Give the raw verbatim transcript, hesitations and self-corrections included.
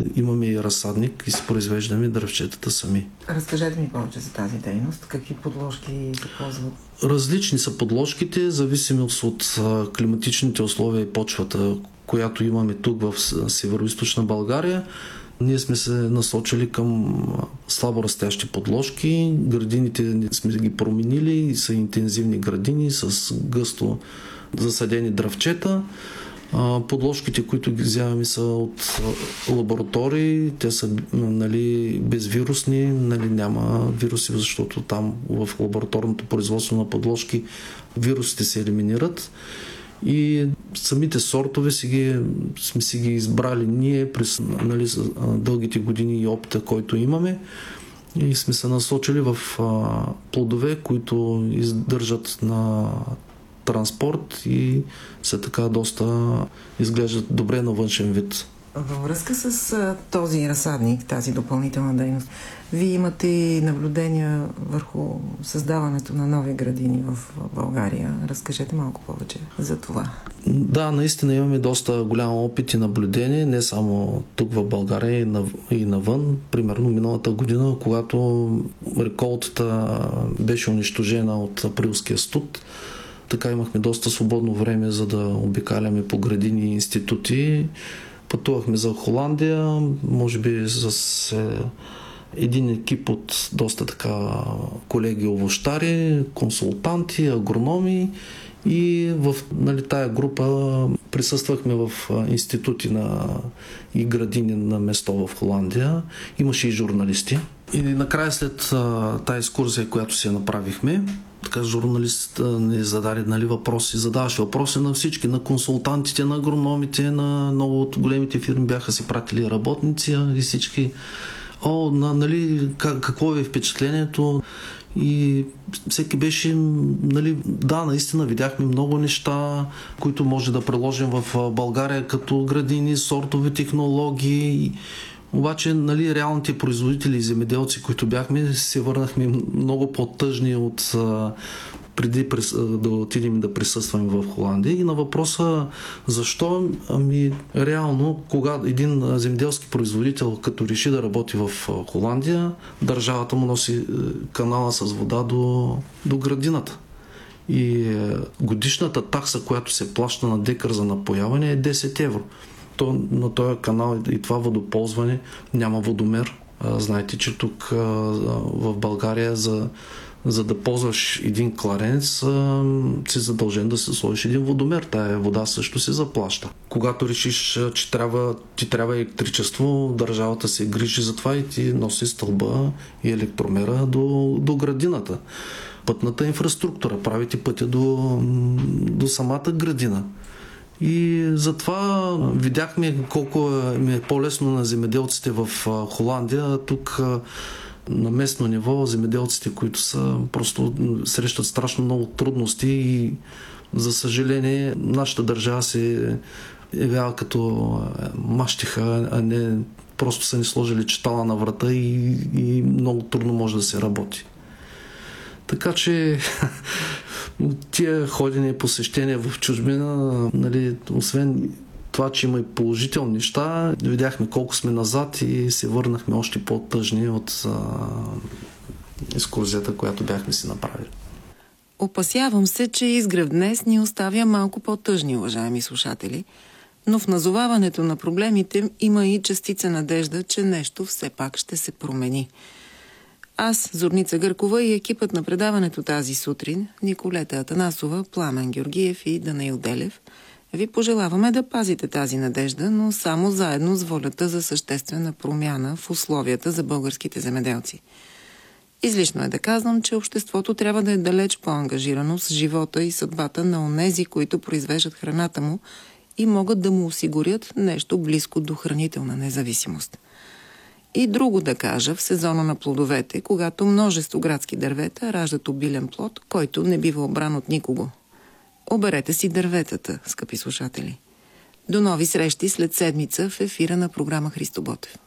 имаме и разсадник и си произвеждаме дръвчетата сами. Разкажете ми повече за тази дейност. Какви подложки се ползват? Различни са подложките, зависимост от климатичните условия и почвата, която имаме тук в североизточна България. Ние сме се насочили към слабо растящи подложки. Градините сме ги променили и са интензивни градини с гъсто засадени дръвчета. Подложките, които ги вземаме, са от лаборатории. Те са, нали, безвирусни, нали, няма вируси, защото там в лабораторното производство на подложки вирусите се елиминират. И самите сортове си ги, сме си ги избрали ние през, нали, дългите години и опита, който имаме, и сме се насочили в а, плодове, които издържат на транспорт и са така доста изглеждат добре на външен вид. Във връзка с а, този разсадник, тази допълнителна дейност, вие имате и наблюдения върху създаването на нови градини в България. Разкажете малко повече за това. Да, наистина имаме доста голям опит и наблюдение, не само тук в България, и, нав... и навън. Примерно миналата година, когато реколтата беше унищожена от априлския студ, така имахме доста свободно време, за да обикаляме по градини и институти. Пътувахме за Холандия, може би с е, един екип от доста така колеги овощари, консултанти, агрономи, и в, нали, тая група присъствахме в институти на, и градини на место в Холандия. Имаше и журналисти. И накрая след тази екскурзия, която си я направихме, така журналист ни зададе, нали, въпроси, задаваше въпроси на всички, на консултантите, на агрономите, на много от големите фирми бяха си пратили работници и всички. О, на, нали, как, какво е впечатлението? И всеки беше, нали, да, наистина видяхме много неща, които може да приложим в България, като градини, сортови технологии. Обаче, нали, реалните производители и земеделци, които бяхме, се върнахме много по-тъжни от а, преди да отидем да присъстваме в Холандия. И на въпроса защо, ами реално, кога един земеделски производител, като реши да работи в Холандия, държавата му носи канала с вода до, до градината. И годишната такса, която се плаща на декар за напояване, е десет евро. То, на този канал и това водоползване няма водомер. А, знаете, че тук а, в България за, за да ползваш един кларенец а, си задължен да се сложиш един водомер. Тая вода също се заплаща. Когато решиш, че трябва, ти трябва електричество, държавата се грижи за това и ти носи стълба и електромера до, до градината. Пътната инфраструктура, правите пътя до, до самата градина. И затова видяхме колко е по-лесно на земеделците в Холандия. Тук на местно ниво земеделците, които са просто срещат страшно много трудности и за съжаление нашата държава се явява като мащиха, а не просто са ни сложили читала на врата и, и много трудно може да се работи. Така че тия ходени посещения в чужбина, нали, освен това, че има и положителни неща, видяхме колко сме назад и се върнахме още по-тъжни от а, екскурзията, която бяхме си направили. Опасявам се, че Изгрев днес ни оставя малко по-тъжни, уважаеми слушатели, но в назоваването на проблемите има и частица надежда, че нещо все пак ще се промени. Аз, Зорница Гъркова, и екипът на предаването тази сутрин, Николета Атанасова, Пламен Георгиев и Данаил Делев, ви пожелаваме да пазите тази надежда, но само заедно с волята за съществена промяна в условията за българските земеделци. Излишно е да казвам, че обществото трябва да е далеч по-ангажирано с живота и съдбата на онези, които произвеждат храната му и могат да му осигурят нещо близко до хранителна независимост. И друго да кажа в сезона на плодовете, когато множество градски дървета раждат обилен плод, който не бива обран от никого. Оберете си дърветата, скъпи слушатели. До нови срещи след седмица в ефира на програма Христо Ботев.